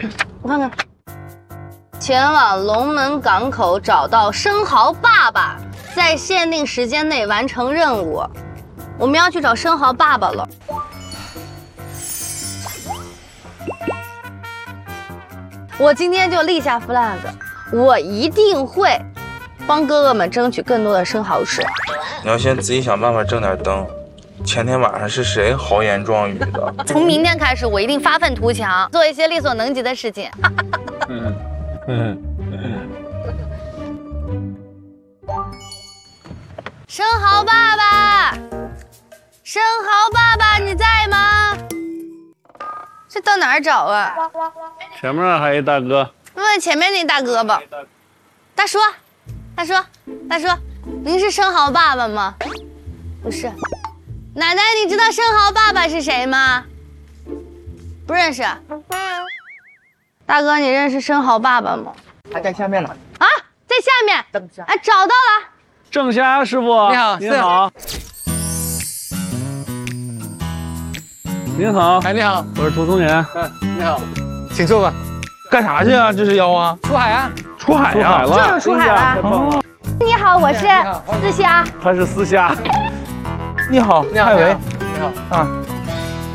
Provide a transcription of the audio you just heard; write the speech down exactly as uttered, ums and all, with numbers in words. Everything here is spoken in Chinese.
我看看，前往龙门港口找到生蚝爸爸，在限定时间内完成任务。我们要去找生蚝爸爸了。我今天就立下 flag， 我一定会帮哥哥们争取更多的生蚝吃。 你要先自己想办法挣点灯。前天晚上是谁豪言壮语的？ 从明天开始，我一定发愤图强，做一些力所能及的事情。 嗯嗯嗯。 生蚝爸爸，生蚝爸爸，你在吗？这到哪儿找啊？ 前面还一大哥。 问问前面那大哥吧。大叔，大叔，大叔，您是生蚝爸爸吗？不是。奶奶，你知道生蚝爸爸是谁吗？不认识。大哥，你认识生蚝爸爸吗？ 他在下面呢。 啊，在下面。哎，找到了。 郑虾师傅， 你好， 您好。您好， 哎，你好， 我是涂松岩。 嗯，你好，请坐吧。 干啥去啊？这是腰啊？ 出海啊？ 出海呀？ 就是出海了。 哦， 你好，我是四虾。 他是丝虾。 你好，蔡维。你好啊。